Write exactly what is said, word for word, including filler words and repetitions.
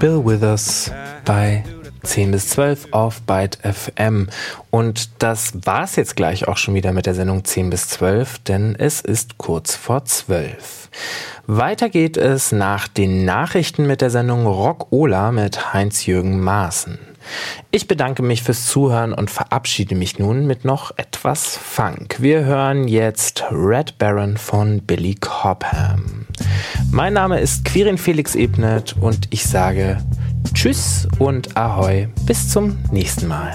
Bill Withers bei zehn bis zwölf auf Byte F M. Und das war's jetzt gleich auch schon wieder mit der Sendung zehn bis zwölf, denn es ist kurz vor zwölf. Weiter geht es nach den Nachrichten mit der Sendung Rock-Ola mit Heinz-Jürgen Maaßen. Ich bedanke mich fürs Zuhören und verabschiede mich nun mit noch etwas Funk. Wir hören jetzt Red Baron von Billy Cobham. Mein Name ist Quirin Felix Ebnet und ich sage Tschüss und Ahoi, bis zum nächsten Mal.